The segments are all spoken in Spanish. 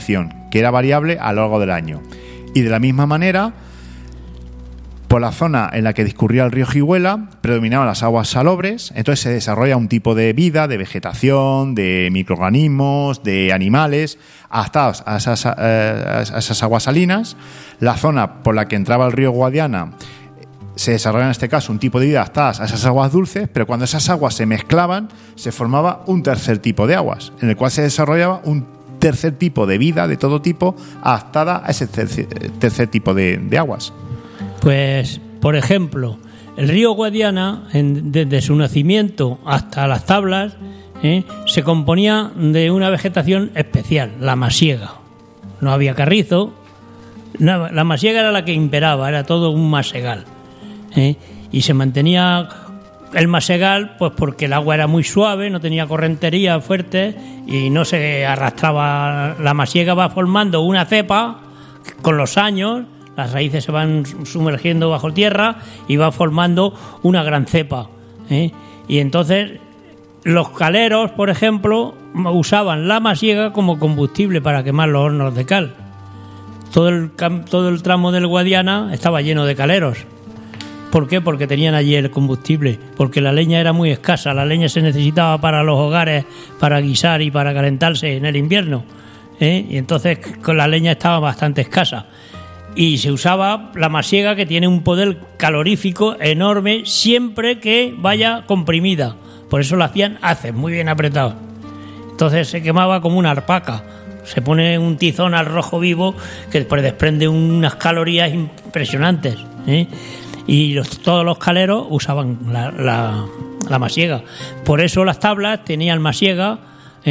precipitación, que era variable a lo largo del año. Y de la misma manera, por la zona en la que discurría el río Jiguela predominaban las aguas salobres, entonces se desarrolla un tipo de vida, de vegetación, de microorganismos, de animales adaptados a esas aguas salinas. La zona por la que entraba el río Guadiana se desarrolla en este caso un tipo de vida adaptadas a esas aguas dulces, pero cuando esas aguas se mezclaban se formaba un tercer tipo de aguas, en el cual se desarrollaba un tercer tipo de vida de todo tipo adaptada a ese tercer tipo de aguas. Pues, por ejemplo, el río Guadiana, desde su nacimiento hasta las tablas, se componía de una vegetación especial, la masiega. No había carrizo, la masiega era la que imperaba, era todo un masegal. Y se mantenía el masegal pues porque el agua era muy suave, no tenía correntería fuerte y no se arrastraba. La masiega va formando una cepa con los años. Las raíces se van sumergiendo bajo tierra y va formando una gran cepa. Y entonces los caleros, por ejemplo, usaban la masiega como combustible para quemar los hornos de cal. Todo el tramo del Guadiana estaba lleno de caleros. ¿Por qué? Porque tenían allí el combustible, porque la leña era muy escasa, la leña se necesitaba para los hogares, para guisar y para calentarse en el invierno. Y entonces con la leña estaba bastante escasa. Y se usaba la masiega, que tiene un poder calorífico enorme siempre que vaya comprimida. Por eso lo hacían haces, muy bien apretados. Entonces se quemaba como una alpaca. Se pone un tizón al rojo vivo que después desprende unas calorías impresionantes. Y todos los caleros usaban la masiega. Por eso las tablas tenían masiega,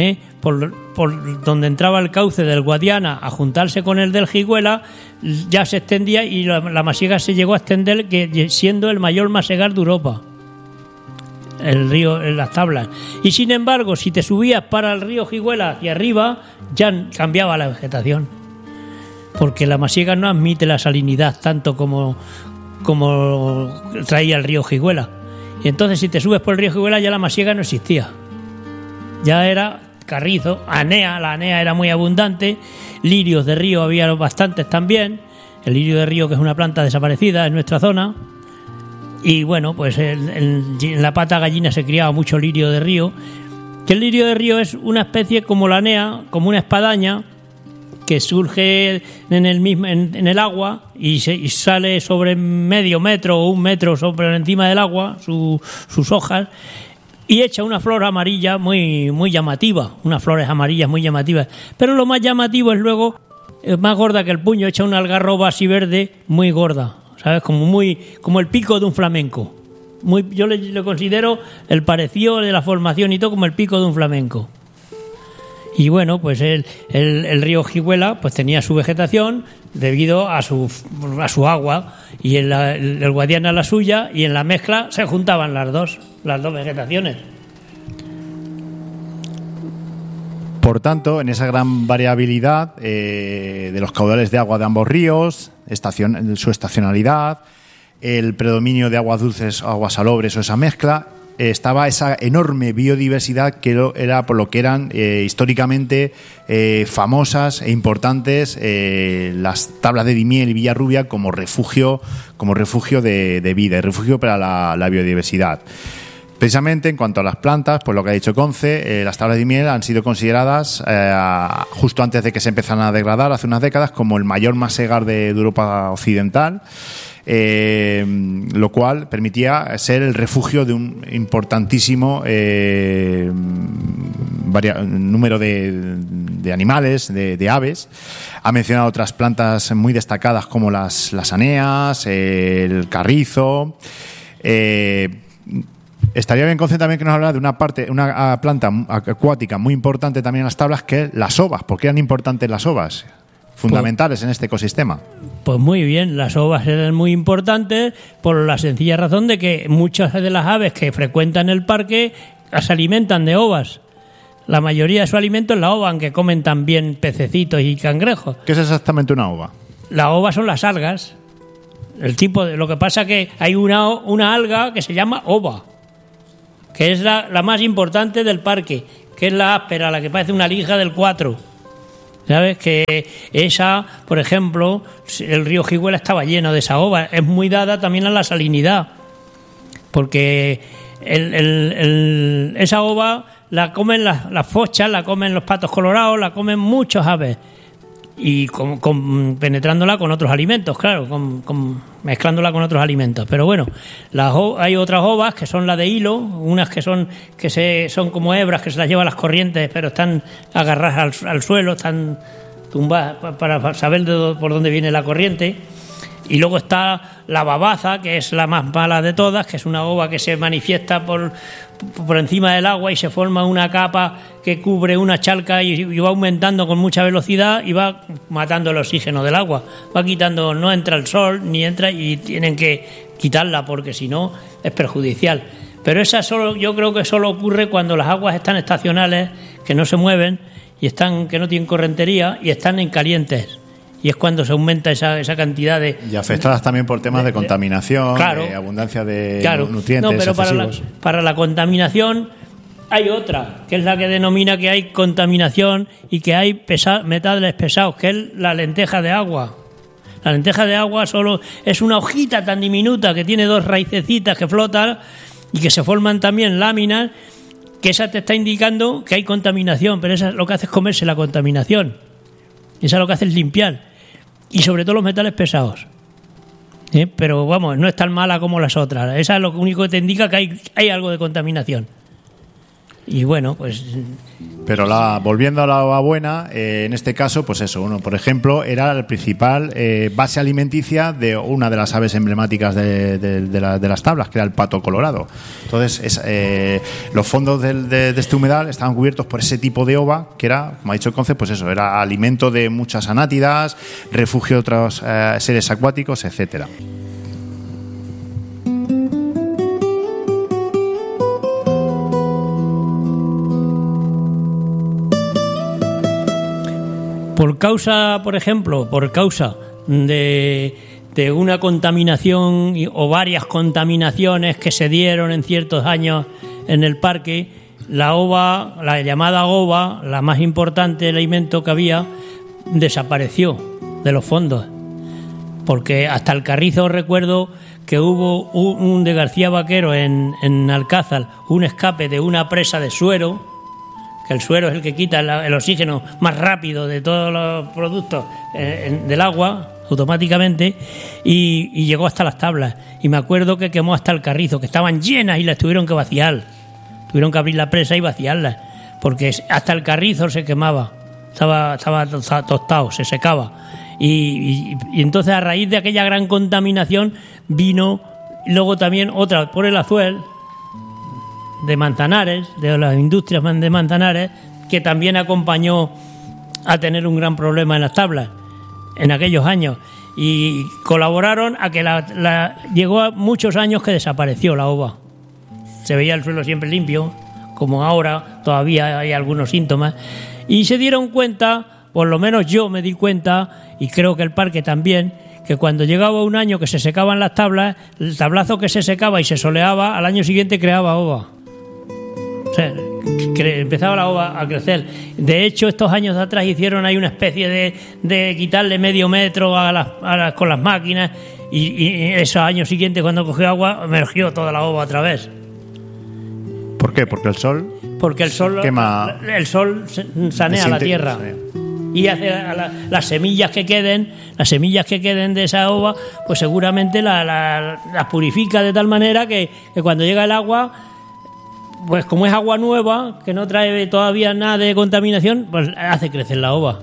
por donde entraba el cauce del Guadiana a juntarse con el del Jiguela, ya se extendía y la masiega se llegó a extender, siendo el mayor masegar de Europa, el río, en las tablas. Y sin embargo, si te subías para el río Jiguela hacia arriba, ya cambiaba la vegetación, porque la masiega no admite la salinidad tanto como traía el río Jiguela. Y entonces si te subes por el río Jiguela ya la masiega no existía, ya era carrizo, anea. La anea era muy abundante, lirios de río había bastantes también. El lirio de río, que es una planta desaparecida en nuestra zona. Y bueno, pues en la Pata Gallina se criaba mucho lirio de río, que el lirio de río es una especie como la anea, como una espadaña que surge en el agua y sale sobre medio metro o un metro sobre encima del agua, sus hojas, y echa una flor amarilla muy, muy llamativa, unas flores amarillas muy llamativas. Pero lo más llamativo es luego, más gorda que el puño, echa una algarroba así verde muy gorda, ¿sabes? Como el pico de un flamenco. Yo le considero el parecido de la formación y todo como el pico de un flamenco. Y bueno, pues el río Jiguela pues tenía su vegetación debido a su agua, y el Guadiana la suya, y en la mezcla se juntaban las dos vegetaciones. Por tanto, en esa gran variabilidad de los caudales de agua de ambos ríos, su estacionalidad, el predominio de aguas dulces o aguas salobres o esa mezcla, estaba esa enorme biodiversidad que era por lo que eran históricamente famosas e importantes las tablas de Dimiel y Villarrubia como refugio de vida y refugio para la biodiversidad. Precisamente en cuanto a las plantas, pues lo que ha dicho Conce, las tablas de Dimiel han sido consideradas justo antes de que se empezaran a degradar hace unas décadas como el mayor masegar de Europa Occidental. Lo cual permitía ser el refugio de un importantísimo número de animales, de aves. Ha mencionado otras plantas muy destacadas como las aneas, el carrizo. Estaría bien, Conce, también que nos hablara de una planta acuática muy importante también en las tablas, que es las ovas. ¿Por qué eran importantes las ovas? Fundamentales en este ecosistema. Pues muy bien, las ovas eran muy importantes por la sencilla razón de que muchas de las aves que frecuentan el parque se alimentan de ovas. La mayoría de su alimento es la ova, aunque comen también pececitos y cangrejos. ¿Qué es exactamente una ova? La ova son las algas. Lo que pasa que hay una alga que se llama ova, que es la más importante del parque, que es la áspera, la que parece una lija del 4. ¿Sabes? Que esa, por ejemplo, el río Jiguela estaba lleno de esa ova. Es muy dada también a la salinidad, porque esa ova la comen las fochas, la comen los patos colorados, la comen muchos aves. Y penetrándola con otros alimentos, claro, mezclándola con otros alimentos. Pero bueno, hay otras ovas que son las de hilo, unas que son como hebras que se las llevan las corrientes, pero están agarradas al suelo, están tumbadas para saber por dónde viene la corriente. Y luego está la babaza, que es la más mala de todas, que es una ova que se manifiesta por encima del agua y se forma una capa que cubre una chalca y va aumentando con mucha velocidad y va matando el oxígeno del agua. Va quitando, no entra el sol ni entra, y tienen que quitarla porque si no es perjudicial. Pero yo creo que solo ocurre cuando las aguas están estacionales, que no se mueven y que no tienen correntería y están en calientes. Y es cuando se aumenta esa cantidad de... Y afectadas también por temas de contaminación, claro, de abundancia de nutrientes. No, pero para la contaminación hay otra, que es la que denomina que hay contaminación y que hay metales pesados, que es la lenteja de agua. La lenteja de agua solo es una hojita tan diminuta que tiene 2 raicecitas que flotan y que se forman también láminas, que esa te está indicando que hay contaminación, pero esa lo que hace es comerse la contaminación. Esa lo que hace es limpiar. Y sobre todo los metales pesados. Pero vamos, no es tan mala como las otras. Esa es lo único que te indica que hay algo de contaminación. Y bueno, pues... Pero volviendo a la ova buena, en este caso, pues eso, uno, por ejemplo, era la principal base alimenticia de una de las aves emblemáticas de las tablas, que era el pato colorado. Entonces, los fondos de este humedal estaban cubiertos por ese tipo de ova, que era, como ha dicho el Conce, pues eso, era alimento de muchas anátidas, refugio de otros seres acuáticos, etcétera. Por causa de una contaminación o varias contaminaciones que se dieron en ciertos años en el parque, la llamada ova, la más importante alimento que había, desapareció de los fondos. Porque hasta el Carrizo recuerdo que hubo un de García Vaquero en Alcázar, un escape de una presa de suero, que el suero es el que quita el oxígeno más rápido de todos los productos del agua, automáticamente, y llegó hasta las tablas. Y me acuerdo que quemó hasta el Carrizo, que estaban llenas y las tuvieron que vaciar. Tuvieron que abrir la presa y vaciarlas, porque hasta el Carrizo se quemaba, estaba tostado, se secaba. Y entonces, a raíz de aquella gran contaminación, vino luego también otra por el Azuel, de Manzanares, de las industrias de Manzanares, que también acompañó a tener un gran problema en las tablas en aquellos años, y colaboraron a que llegó a muchos años que desapareció la ova. Se veía el suelo siempre limpio, como ahora todavía hay algunos síntomas, y se dieron cuenta, por lo menos yo me di cuenta, y creo que el parque también, que cuando llegaba un año que se secaban las tablas, el tablazo que se secaba y se soleaba, al año siguiente creaba ova. O sea, empezaba la ova a crecer. De hecho, estos años atrás hicieron ahí una especie de quitarle medio metro con las máquinas, y esos años siguientes, cuando cogió agua, emergió toda la ova otra vez. ¿Por qué? Porque el sol quema, el sol sanea la tierra. Y hace las semillas que queden de esa ova, pues seguramente las purifica de tal manera que cuando llega el agua, pues como es agua nueva, que no trae todavía nada de contaminación, pues hace crecer la ova.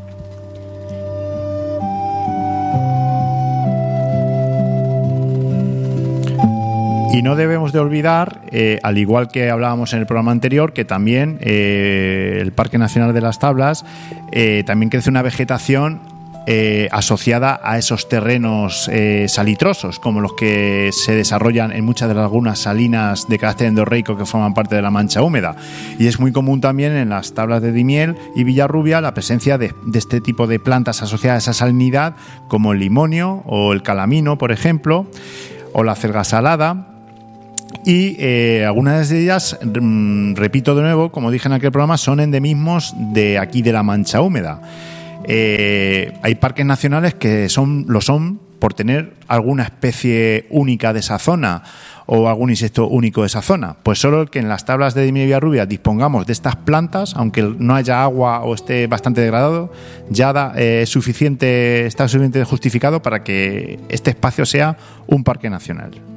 Y no debemos de olvidar, al igual que hablábamos en el programa anterior, que también el Parque Nacional de las Tablas también crece una vegetación asociada a esos terrenos salitrosos, como los que se desarrollan en muchas de las lagunas salinas de carácter endorreico que forman parte de la mancha húmeda. Y es muy común también en las tablas de Dimiel y Villarrubia la presencia de este tipo de plantas asociadas a esa salinidad, como el limonio o el calamino, por ejemplo, o la celga salada. Y algunas de ellas, repito de nuevo, como dije en aquel programa, son endemismos de aquí de la Mancha Húmeda. Hay parques nacionales que lo son por tener alguna especie única de esa zona o algún insecto único de esa zona. Pues solo el que en las tablas de Dimilia Villarrubia dispongamos de estas plantas, aunque no haya agua o esté bastante degradado, ya está suficientemente justificado para que este espacio sea un parque nacional.